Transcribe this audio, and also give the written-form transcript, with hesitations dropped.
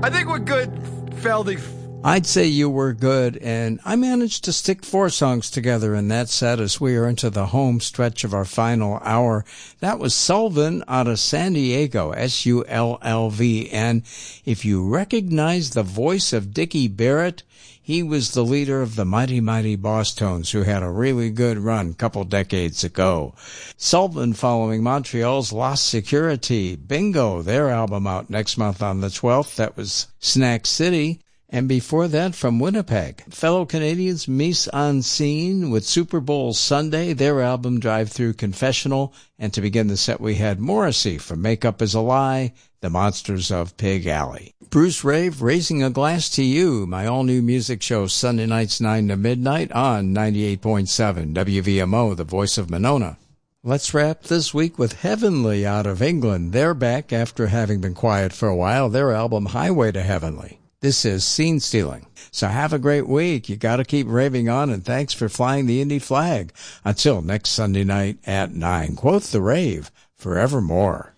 I think we're good, Feldy. I'd say you were good, and I managed to stick 4 songs together in that set as we are into the home stretch of our final hour. That was Sullivan out of San Diego, S-U-L-L-V. And if you recognize the voice of Dickie Barrett, he was the leader of the Mighty Mighty Boss Tones, who had a really good run a couple decades ago. Sullivan following Montreal's Lost Security. Bingo, their album out next month on the 12th. That was Snack City. And before that, from Winnipeg, fellow Canadians Mise en Scene with Super Bowl Sunday, their album Drive Through Confessional. And to begin the set, we had Morrissey from Makeup Is a Lie, The Monsters of Pig Alley. Bruce Rave, Raising a Glass to You, my all-new music show, Sunday nights 9 to midnight on 98.7 WVMO, the voice of Monona. Let's wrap this week with Heavenly out of England. They're back after having been quiet for a while. Their album Highway to Heavenly. This is Scene Stealing. So have a great week. You got to keep raving on, and thanks for flying the Indy flag. Until next Sunday night at 9. Quote the rave, forevermore.